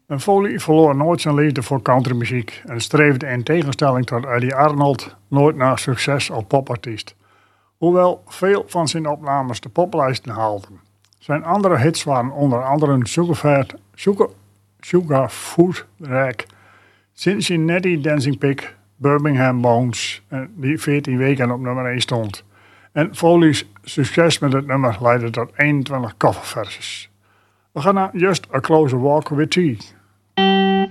En Foley verloor nooit zijn liefde voor countrymuziek en streefde in tegenstelling tot Eddie Arnold nooit naar succes als popartiest. Hoewel veel van zijn opnames de poplijsten haalden. Zijn andere hits waren onder andere Sugar Food Rag, Cincinnati Dancing Pig, Birmingham Bones, die 14 weken op nummer 1 stond. En Foley's succes met het nummer leidde tot 21 coverversies. We gaan naar Just a Closer Walk with Tea.